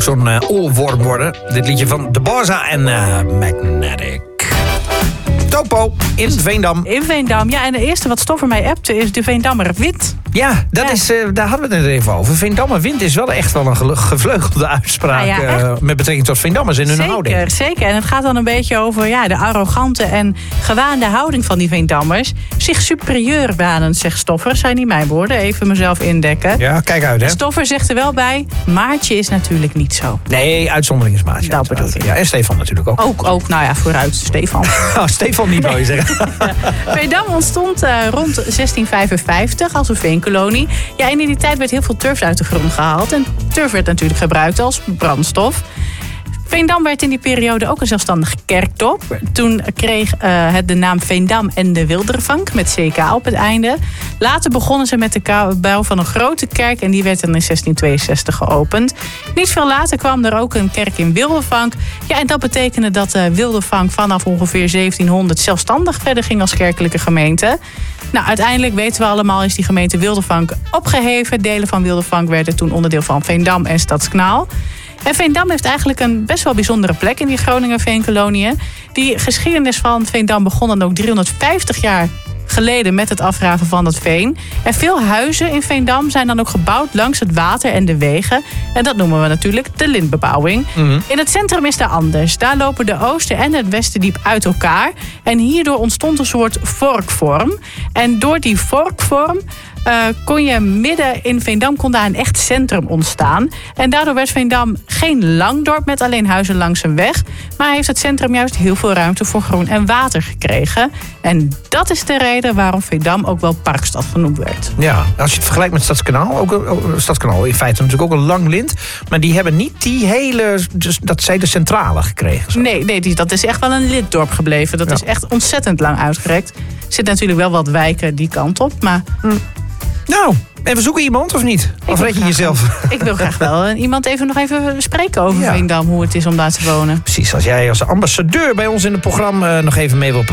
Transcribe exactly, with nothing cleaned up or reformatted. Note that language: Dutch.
zo'n uh, oorworm worden. Dit liedje van De Barza en uh, Magnetic. Topo in Veendam. In Veendam, ja. En de eerste wat Stoffer mij appte is de Veendammer wind. Ja, dat ja. Is, uh, daar hadden we het net even over. Veendammer wind is wel echt wel een gevleugelde uitspraak... Nou ja, uh, met betrekking tot Veendammers in hun zeker, houding. Zeker, zeker. En het gaat dan een beetje over ja, de arrogante en gewaande houding van die Veendammers. Zich superieur banen, zegt Stoffer. Zijn niet mijn woorden, even mezelf indekken. Ja, kijk uit, hè. Stoffer zegt er wel bij, Maartje is natuurlijk niet zo. Nee, uitzondering is Maartje. Dat bedoel ik. Ja, en Stefan natuurlijk ook. Ook, ook nou ja, vooruit, Stefan. Oh, Stefan niet, wou je zeggen. Veendam ontstond uh, rond zestien vijfenvijftig als een veenkolonie. Ja, en in die tijd werd heel veel turf uit de grond gehaald. En turf werd natuurlijk gebruikt als brandstof. Veendam werd in die periode ook een zelfstandig kerkdorp. Toen kreeg uh, het de naam Veendam en de Wildervank met C K op het einde. Later begonnen ze met de bouw van een grote kerk en die werd dan in zestien tweeënzestig geopend. Niet veel later kwam er ook een kerk in Wildervank. Ja, en dat betekende dat uh, Wildervank vanaf ongeveer zeventienhonderd zelfstandig verder ging als kerkelijke gemeente. Nou, uiteindelijk weten we allemaal is die gemeente Wildervank opgeheven. Delen van Wildervank werden toen onderdeel van Veendam en Stadskanaal. En Veendam heeft eigenlijk een best wel bijzondere plek in die Groninger veenkoloniën. Die geschiedenis van Veendam begon dan ook driehonderdvijftig jaar geleden met het afgraven van het veen. En veel huizen in Veendam zijn dan ook gebouwd langs het water en de wegen. En dat noemen we natuurlijk de lintbebouwing. Mm-hmm. In het centrum is daar anders. Daar lopen de Ooster- en het Westerdiep uit elkaar. En hierdoor ontstond een soort vorkvorm. En door die vorkvorm Uh, kon je midden in Veendam kon daar een echt centrum ontstaan. En daardoor werd Veendam geen lang dorp met alleen huizen langs een weg. Maar heeft het centrum juist heel veel ruimte voor groen en water gekregen. En dat is de reden waarom Veendam ook wel Parkstad genoemd werd. Ja, als je het vergelijkt met Stadskanaal, ook uh, Stadskanaal in feite natuurlijk ook een lang lint. Maar die hebben niet die hele, dus dat zij de centrale gekregen. Zo. Nee, nee die, dat is echt wel een lintdorp gebleven. Dat ja. is echt ontzettend lang uitgerekt. Er zitten natuurlijk wel wat wijken die kant op, maar... Mm. Nou, en we zoeken iemand of niet? Of red je jezelf? Ik wil graag wel iemand even nog even spreken over ja. Veendam, hoe het is om daar te wonen. Precies, als jij als ambassadeur bij ons in het programma nog even mee wil praten.